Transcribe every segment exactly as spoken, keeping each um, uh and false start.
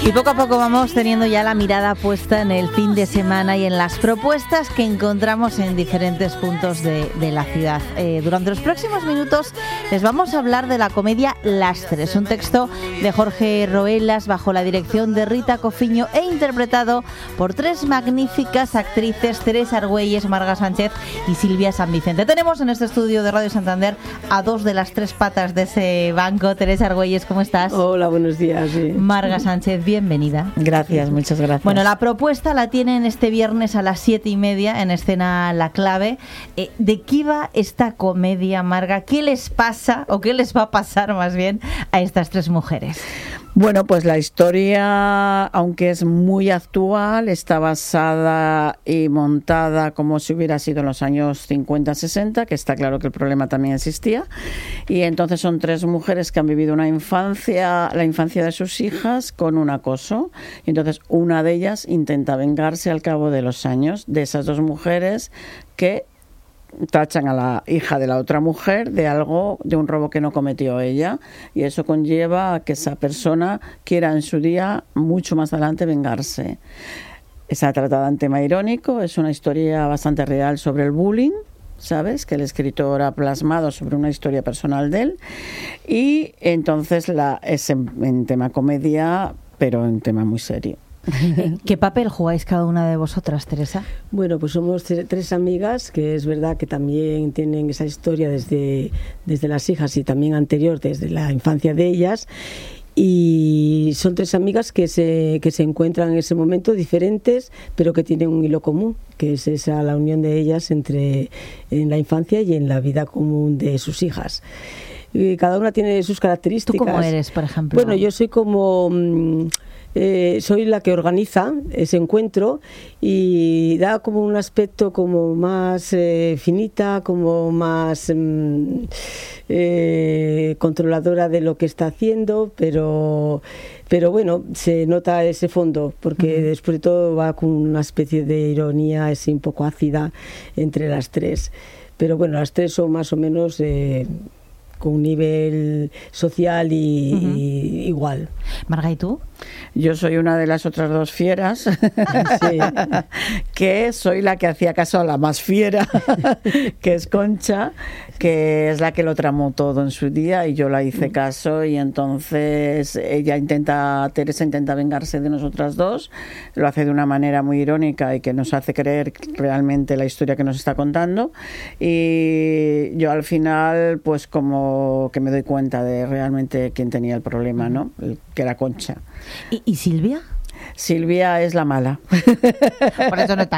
Y poco a poco vamos teniendo ya la mirada puesta en el fin de semana y en las propuestas que encontramos en diferentes puntos de, de la ciudad. Eh, durante los próximos minutos les vamos a hablar de la comedia Lastres, un texto de Jorge Roelas bajo la dirección de Rita Cofiño e interpretado por tres magníficas actrices, Teresa Argüelles, Marga Sánchez y Silvia San Vicente. Tenemos en este estudio de Radio Santander a dos de las tres patas de ese banco. Teresa Argüelles, ¿cómo estás? Hola, buenos días. Sí. Marga Sánchez, bienvenida. Gracias, muchas gracias. Bueno, la propuesta la tienen este viernes a las siete y media en escena La Clave. Eh, ¿De qué va esta comedia, Marga? ¿Qué les pasa o qué les va a pasar más bien a estas tres mujeres? Bueno, pues la historia, aunque es muy actual, está basada y montada como si hubiera sido en los años cincuenta sesenta, que está claro que el problema también existía. Y entonces son tres mujeres que han vivido una infancia, la infancia de sus hijas, con un acoso. Y entonces una de ellas intenta vengarse al cabo de los años de esas dos mujeres que tachan a la hija de la otra mujer de algo, de un robo que no cometió ella, y eso conlleva a que esa persona quiera en su día, mucho más adelante, vengarse. Está tratada en tema irónico, es una historia bastante real sobre el bullying, ¿sabes? Que el escritor ha plasmado sobre una historia personal de él, y entonces la, es en, en tema comedia, pero en tema muy serio. ¿Qué papel jugáis cada una de vosotras, Teresa? Bueno, pues somos tres amigas, que es verdad que también tienen esa historia desde, desde las hijas y también anterior, desde la infancia de ellas. Y son tres amigas que se, que se encuentran en ese momento diferentes, pero que tienen un hilo común, que es esa la unión de ellas entre en la infancia y en la vida común de sus hijas. Y cada una tiene sus características. ¿Tú cómo eres, por ejemplo? Bueno, yo soy como... Mmm, Eh, soy la que organiza ese encuentro y da como un aspecto como más eh, finita, como más mm, eh, controladora de lo que está haciendo, pero pero bueno, se nota ese fondo porque uh-huh. después de todo va con una especie de ironía así un poco ácida entre las tres, pero bueno, las tres son más o menos eh, con un nivel social y, uh-huh. y igual. Marga, ¿y tú? Yo soy una de las otras dos fieras, sí. que soy la que hacía caso a la más fiera, que es Concha, que es la que lo tramó todo en su día y yo la hice caso, y entonces ella intenta, Teresa intenta vengarse de nosotras dos, lo hace de una manera muy irónica y que nos hace creer realmente la historia que nos está contando, y yo al final pues como que me doy cuenta de realmente quién tenía el problema, ¿no? El, que era Concha. ¿Y, y Silvia? Silvia es la mala. Por eso no está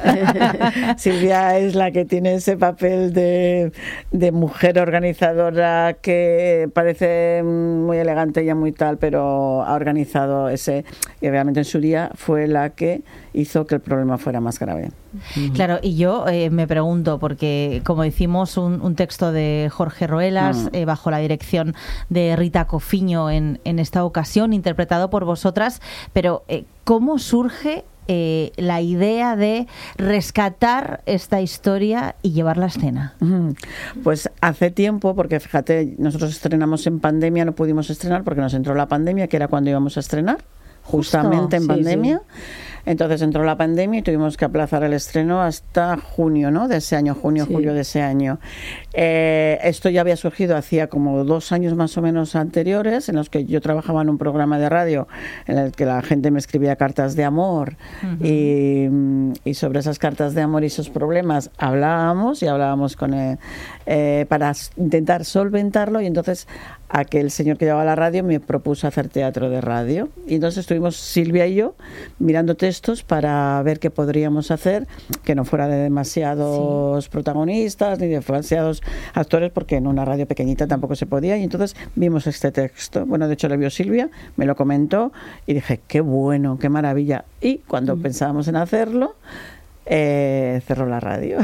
aquí. Silvia es la que tiene ese papel de, de mujer organizadora que parece muy elegante y muy tal, pero ha organizado ese, y realmente en su día fue la que hizo que el problema fuera más grave. Claro, y yo eh, me pregunto, porque como decimos, un, un texto de Jorge Roelas, mm. eh, bajo la dirección de Rita Cofiño en, en esta ocasión, interpretado por vosotras, pero eh, ¿cómo surge eh, la idea de rescatar esta historia y llevarla a escena? Pues hace tiempo, porque fíjate, nosotros estrenamos en pandemia, no pudimos estrenar porque nos entró la pandemia, que era cuando íbamos a estrenar, justamente Justo. en pandemia. Sí, sí. Entonces entró la pandemia y tuvimos que aplazar el estreno hasta junio, ¿no? De ese año, junio, sí. julio de ese año. Eh, esto ya había surgido hacía como dos años más o menos anteriores, en los que yo trabajaba en un programa de radio en el que la gente me escribía cartas de amor, uh-huh. y, y sobre esas cartas de amor y esos problemas hablábamos y hablábamos con él, eh, para intentar solventarlo, y entonces aquel señor que llevaba la radio me propuso hacer teatro de radio, y entonces estuvimos Silvia y yo mirando textos para ver qué podríamos hacer que no fuera de demasiados sí. protagonistas ni de demasiados actores, porque en una radio pequeñita tampoco se podía, y entonces vimos este texto. Bueno, de hecho lo vio Silvia, me lo comentó y dije, qué bueno, qué maravilla, y cuando mm. pensábamos en hacerlo, Eh, cerró la radio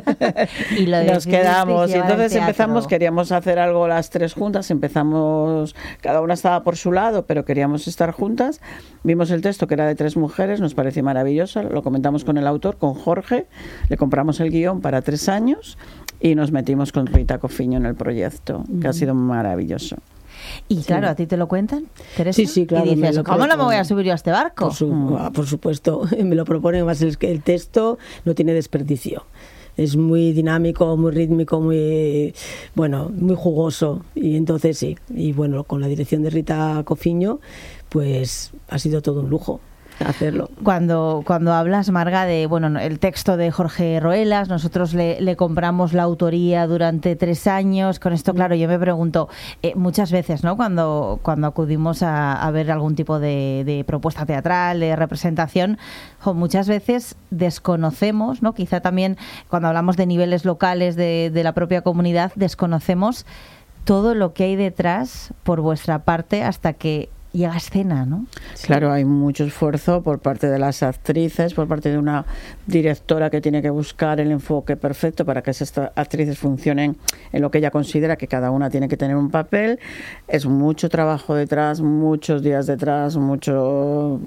y lo nos quedamos, y entonces empezamos, teatro. Queríamos hacer algo las tres juntas, empezamos, cada una estaba por su lado, pero queríamos estar juntas. Vimos el texto, que era de tres mujeres, nos pareció maravilloso, lo comentamos con el autor, con Jorge, le compramos el guión para tres años y nos metimos con Rita Cofiño en el proyecto, que uh-huh. ha sido maravilloso. Y claro, sí. ¿a ti te lo cuentan, Teresa? Sí, sí, claro. Y dices, me lo ¿cómo no me voy a subir yo a este barco? Por, su, mm. por supuesto, me lo proponen, más el, el texto no tiene desperdicio. Es muy dinámico, muy rítmico, muy bueno, muy jugoso, y entonces sí, y bueno, con la dirección de Rita Cofiño, pues ha sido todo un lujo hacerlo. Cuando, cuando hablas, Marga, de bueno, el texto de Jorge Roelas, nosotros le, le compramos la autoría durante tres años. Con esto, claro, yo me pregunto, eh, muchas veces, ¿no? Cuando, cuando acudimos a, a ver algún tipo de, de propuesta teatral, de representación, jo, muchas veces desconocemos, ¿no? Quizá también cuando hablamos de niveles locales de, de la propia comunidad, desconocemos todo lo que hay detrás por vuestra parte hasta que llega a escena, ¿no? Claro, hay mucho esfuerzo por parte de las actrices, por parte de una directora que tiene que buscar el enfoque perfecto para que esas actrices funcionen en lo que ella considera que cada una tiene que tener un papel. Es mucho trabajo detrás, muchos días detrás, mucho,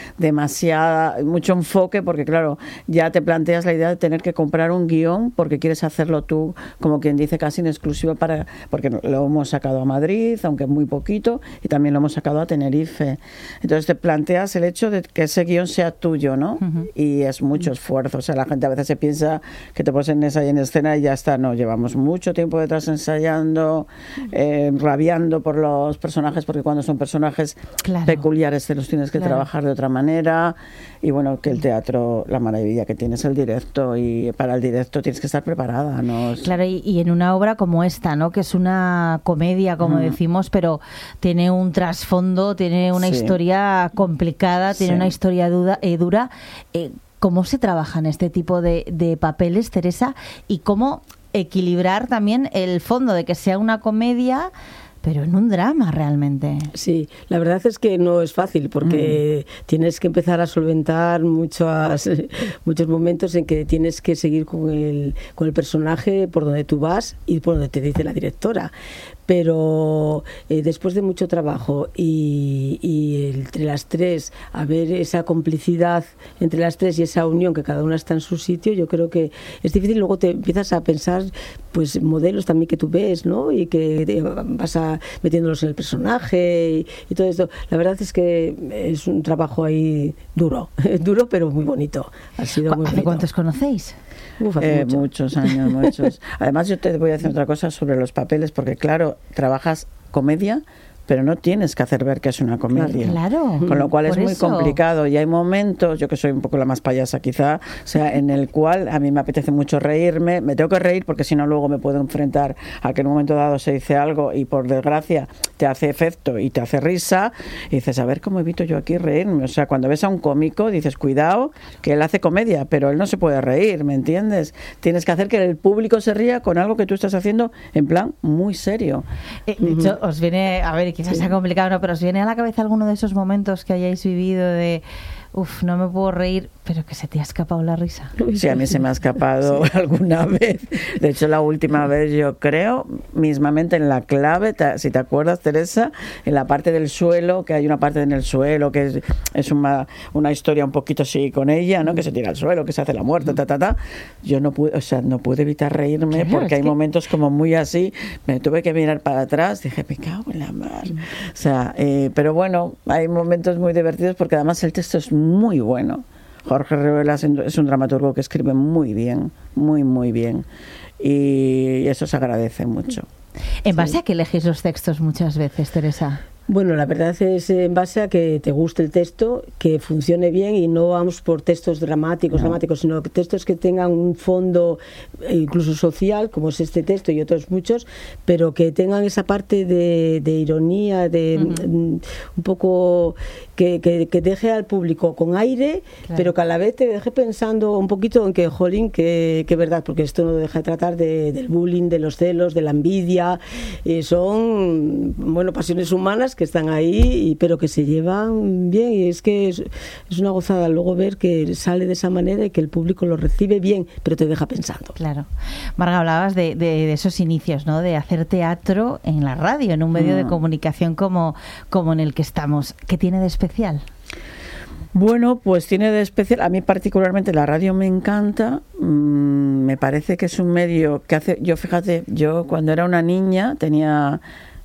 demasiada, mucho enfoque, porque claro, ya te planteas la idea de tener que comprar un guión porque quieres hacerlo tú, como quien dice, casi en exclusiva para, porque lo hemos sacado a Madrid, aunque muy poquito, y también lo hemos sacado a Tenerife. Entonces te planteas el hecho de que ese guión sea tuyo, ¿no? Uh-huh. Y es mucho esfuerzo. O sea, la gente a veces se piensa que te pones ahí en escena y ya está. No, llevamos mucho tiempo detrás ensayando, eh, rabiando por los personajes, porque cuando son personajes claro. peculiares te los tienes que claro. trabajar de otra manera. Y bueno, que el teatro, la maravilla que tiene es el directo, y para el directo tienes que estar preparada, ¿no? Claro, y, y en una obra como esta, ¿no? Que es una comedia, como mm. decimos, pero tiene un trasfondo, tiene una sí. historia complicada, tiene sí. una historia duda, eh, dura. Eh, ¿Cómo se trabajan este tipo de, de papeles, Teresa? Y cómo equilibrar también el fondo de que sea una comedia, pero en un drama realmente. Sí, la verdad es que no es fácil, porque mm. tienes que empezar a solventar muchos, muchos momentos en que tienes que seguir con el, con el personaje por donde tú vas y por donde te dice la directora. Pero eh, después de mucho trabajo y, y entre las tres, haber esa complicidad entre las tres y esa unión, que cada una está en su sitio, yo creo que es difícil. Luego te empiezas a pensar pues modelos también que tú ves, ¿no? Y que te vas a, metiéndolos en el personaje y, y todo esto. La verdad es que es un trabajo ahí duro, duro pero muy bonito. Ha sido muy bonito. ¿Cuántos conocéis? Uf, eh, mucho. Muchos años, muchos. Además, yo te voy a decir otra cosa sobre los papeles, porque claro, trabajas comedia, pero no tienes que hacer ver que es una comedia. Claro. Con lo cual es Por muy eso. complicado, y hay momentos, yo que soy un poco la más payasa quizá, o sea, en el cual a mí me apetece mucho reírme, me tengo que reír porque si no luego me puedo enfrentar a que en un momento dado se dice algo y por desgracia te hace efecto y te hace risa, y dices, a ver cómo evito yo aquí reírme. O sea, cuando ves a un cómico dices, cuidado, que él hace comedia, pero él no se puede reír, ¿me entiendes? Tienes que hacer que el público se ría con algo que tú estás haciendo en plan muy serio. Eh, de hecho, os viene, a ver, quizás sí. sea complicado, ¿no? Pero ¿os viene a la cabeza alguno de esos momentos que hayáis vivido de, uff, no me puedo reír, pero que se te ha escapado la risa? Sí, a mí se me ha escapado sí. alguna vez. De hecho, la última vez, yo creo, mismamente en la clave, te, si te acuerdas, Teresa, en la parte del suelo, que hay una parte en el suelo que es, es una, una historia un poquito así con ella, ¿no? Que se tira al suelo, que se hace la muerte, ta, ta, ta. Yo no pude, o sea, no pude evitar reírme claro, porque hay que... momentos como muy así, me tuve que mirar para atrás, dije, me cago en la mar. O sea, eh, pero bueno, hay momentos muy divertidos porque además el texto es muy bueno. Jorge Roelas es un dramaturgo que escribe muy bien, muy, muy bien. Y eso se agradece mucho. ¿En base sí. a qué elegís los textos muchas veces, Teresa? Bueno, la verdad es en base a que te guste el texto, que funcione bien, y no vamos por textos dramáticos, no. dramáticos, sino textos que tengan un fondo incluso social, como es este texto y otros muchos, pero que tengan esa parte de, de ironía, de uh-huh. un poco que, que, que deje al público con aire, claro. pero que a la vez te deje pensando un poquito en que, jolín, que, que verdad, porque esto no deja de tratar de, del bullying, de los celos, de la envidia, eh, son, bueno, pasiones humanas que están ahí, y, pero que se llevan bien, y es que es, es una gozada luego ver que sale de esa manera y que el público lo recibe bien, pero te deja pensando. Claro. Marga, hablabas de, de, de esos inicios, ¿no? De hacer teatro en la radio, en un medio mm. de comunicación como, como en el que estamos. ¿Qué tiene de especial? Bueno, pues tiene de especial, a mí particularmente la radio me encanta, mmm, me parece que es un medio que hace, yo fíjate, yo cuando era una niña tenía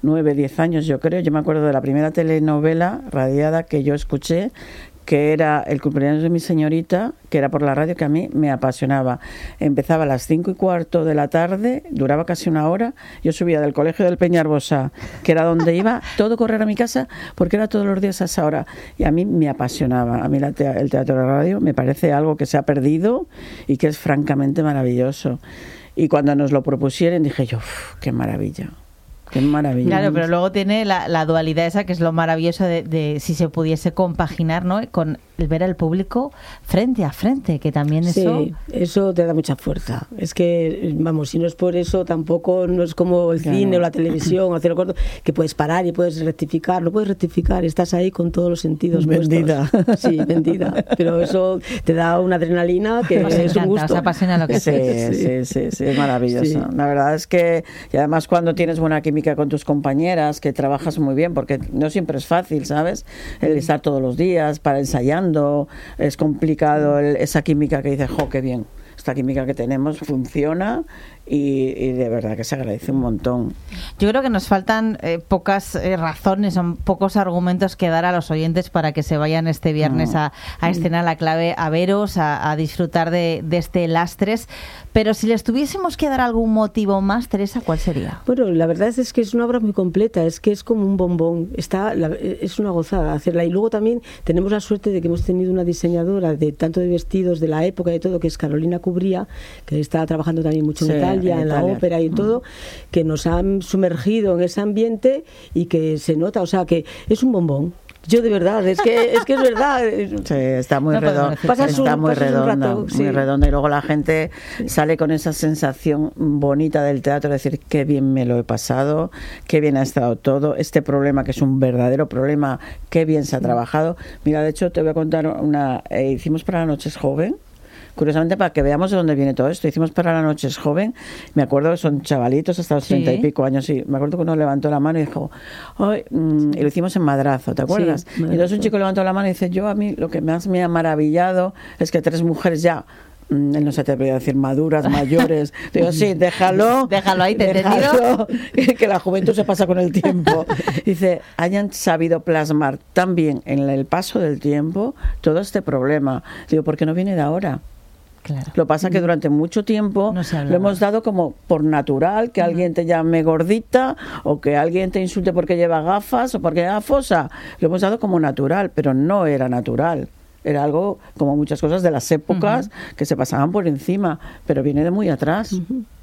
nueve, diez años, yo creo. Yo me acuerdo de la primera telenovela radiada que yo escuché, que era El cumpleaños de mi señorita, que era por la radio, que a mí me apasionaba. Empezaba a las cinco y cuarto de la tarde, duraba casi una hora. Yo subía del colegio del Peñarbosa, que era donde iba, todo correr a mi casa, porque era todos los días a esa hora. Y a mí me apasionaba. A mí la te- el teatro de la radio me parece algo que se ha perdido y que es francamente maravilloso. Y cuando nos lo propusieron dije yo, uff, qué maravilla. Qué maravilla. Claro, pero luego tiene la, la dualidad esa, que es lo maravilloso de, de si se pudiese compaginar, ¿no?, con el ver al público frente a frente, que también eso... Sí, eso te da mucha fuerza. Es que, vamos, si no es por eso, tampoco no es como el Claro. cine o la televisión, o hacer el corto, que puedes parar y puedes rectificar. No puedes rectificar, estás ahí con todos los sentidos Vendida. puestos. Sí, vendida. Pero eso te da una adrenalina que Os es encanta, un gusto. os apasiona lo que Sí, hacéis. sí, sí, sí, es maravilloso. Sí. La verdad es que, y además cuando tienes buena química con tus compañeras, que trabajas muy bien, porque no siempre es fácil, ¿sabes? El estar todos los días para ensayando, es complicado el- esa química que dices, jo, qué bien, esta química que tenemos funciona y, y de verdad que se agradece un montón. Yo creo que nos faltan eh, pocas eh, razones, son pocos argumentos que dar a los oyentes para que se vayan este viernes No. a, a Escena La Clave, a veros, a, a disfrutar de, de este Lastres. Pero si les tuviésemos que dar algún motivo más, Teresa, ¿cuál sería? Bueno, la verdad es que es una obra muy completa, es que es como un bombón, está la- es una gozada hacerla. Y luego también tenemos la suerte de que hemos tenido una diseñadora de tanto de vestidos de la época y de todo, que es Carolina Cubría, que está trabajando también mucho en Sí, Italia, en en la Italia. ópera y en todo, que nos han sumergido en ese ambiente y que se nota, o sea, que es un bombón. Yo de verdad, es que es que es verdad. Sí, está muy No podemos redonda, decir Pasas está un- muy pasas un redonda, rato, muy sí. redonda y luego la gente sale con esa sensación bonita del teatro, de decir qué bien me lo he pasado, qué bien ha estado todo, este problema que es un verdadero problema, qué bien se ha trabajado. Mira, de hecho te voy a contar una, eh, hicimos para la Noches Joven. Curiosamente, para que veamos de dónde viene todo esto, hicimos para la Noches Joven. Me acuerdo que son chavalitos hasta los Sí. treinta y pico años. Y me acuerdo que uno levantó la mano y dijo, "Ay", mm, y lo hicimos en Madrazo, ¿te acuerdas? Sí, y entonces un chico levantó la mano y dice, yo a mí lo que más me ha maravillado es que tres mujeres ya, mm, él no se te podía decir maduras, mayores. Digo, sí, déjalo. Déjalo ahí, ¿te he déjalo, que la juventud se pasa con el tiempo. Dice, hayan sabido plasmar tan bien en el paso del tiempo todo este problema. Digo, ¿por qué no viene de ahora? Claro. Lo que pasa es que durante mucho tiempo No se hablaba. lo hemos dado como por natural, que alguien te llame gordita o que alguien te insulte porque lleva gafas o porque lleva fosa. Lo hemos dado como natural, pero no era natural. Era algo como muchas cosas de las épocas que se pasaban por encima, pero viene de muy atrás.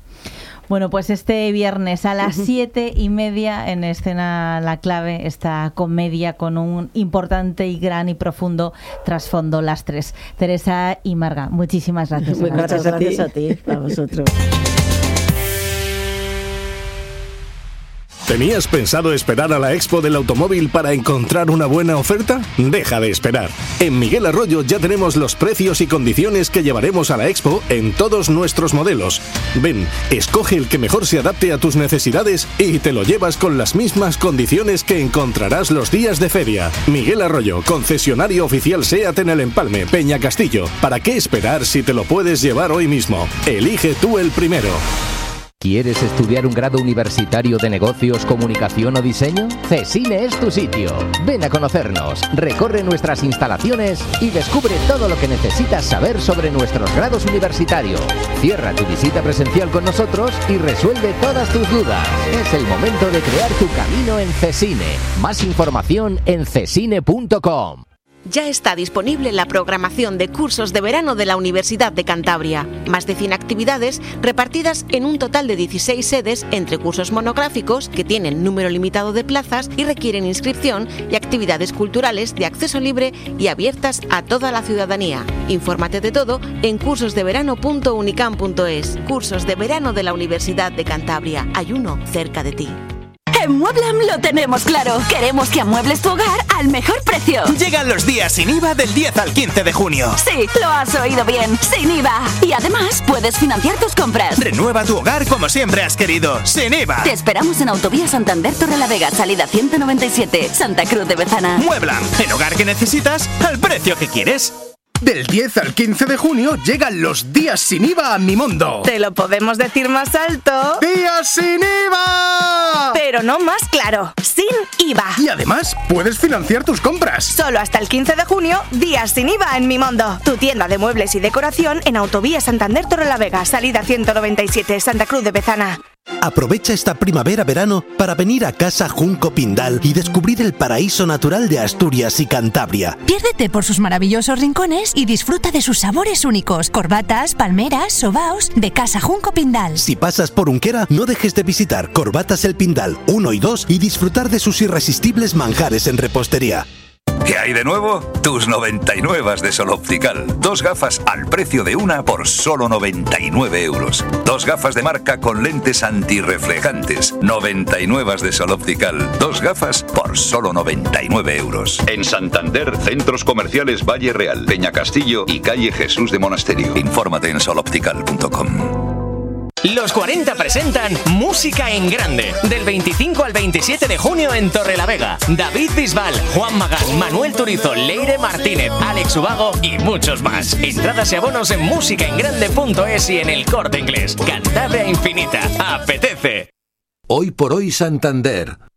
Bueno, pues este viernes a las siete y media en Escena La Clave, esta comedia con un importante y gran y profundo trasfondo, Lastres. Teresa y Marga, muchísimas gracias. Muy Muchas Gracias a ti. gracias a ti, a vosotros. ¿Tenías pensado esperar a la Expo del Automóvil para encontrar una buena oferta? Deja de esperar. En Miguel Arroyo ya tenemos los precios y condiciones que llevaremos a la Expo en todos nuestros modelos. Ven, escoge el que mejor se adapte a tus necesidades y te lo llevas con las mismas condiciones que encontrarás los días de feria. Miguel Arroyo, concesionario oficial SEAT en el Empalme, Peña Castillo. ¿Para qué esperar si te lo puedes llevar hoy mismo? Elige tú el primero. ¿Quieres estudiar un grado universitario de negocios, comunicación o diseño? Cecine es tu sitio. Ven a conocernos, recorre nuestras instalaciones y descubre todo lo que necesitas saber sobre nuestros grados universitarios. Cierra tu visita presencial con nosotros y resuelve todas tus dudas. Es el momento de crear tu camino en Cecine. Más información en cecine punto com. Ya está disponible la programación de cursos de verano de la Universidad de Cantabria. Más de cien actividades repartidas en un total de dieciséis sedes entre cursos monográficos que tienen número limitado de plazas y requieren inscripción y actividades culturales de acceso libre y abiertas a toda la ciudadanía. Infórmate de todo en cursos de verano punto unicam punto es. Cursos de verano de la Universidad de Cantabria. Hay uno cerca de ti. En Mueblam lo tenemos claro. Queremos que amuebles tu hogar al mejor precio. Llegan los días sin I V A del diez al quince de junio. Sí, lo has oído bien. Sin I V A. Y además puedes financiar tus compras. Renueva tu hogar como siempre has querido, sin I V A. Te esperamos en Autovía Santander Torrelavega, salida ciento noventa y siete, Santa Cruz de Bezana. Mueblam, el hogar que necesitas al precio que quieres. Del diez al quince de junio llegan los días sin I V A a Mimondo. Te lo podemos decir más alto. ¡Días sin I V A! Pero no más claro, sin I V A. Y además, puedes financiar tus compras. Solo hasta el quince de junio, días sin I V A en Mimondo. Tu tienda de muebles y decoración en Autovía Santander Torrelavega, salida ciento noventa y siete, Santa Cruz de Bezana. Aprovecha esta primavera-verano para venir a Casa Junco Pindal y descubrir el paraíso natural de Asturias y Cantabria. Piérdete por sus maravillosos rincones y disfruta de sus sabores únicos. Corbatas, palmeras, sobaos de Casa Junco Pindal. Si pasas por Unquera, no dejes de visitar Corbatas El Pindal uno y dos y disfrutar de sus irresistibles manjares en repostería. ¿Qué hay de nuevo? Tus noventa y nueve de Sol Optical. Dos gafas al precio de una por solo noventa y nueve euros. Dos gafas de marca con lentes antirreflejantes. noventa y nueve de Sol Optical. Dos gafas por solo noventa y nueve euros. En Santander, centros comerciales Valle Real, Peña Castillo y calle Jesús de Monasterio. Infórmate en sol optical punto com. Los cuarenta presentan Música en Grande, del veinticinco al veintisiete de junio en Torrelavega. David Bisbal, Juan Magán, Manuel Turizo, Leire Martínez, Alex Ubago y muchos más. Entradas y abonos en música en grande punto es y en El Corte Inglés. Cantabria Infinita. ¡Apetece! Hoy por hoy Santander.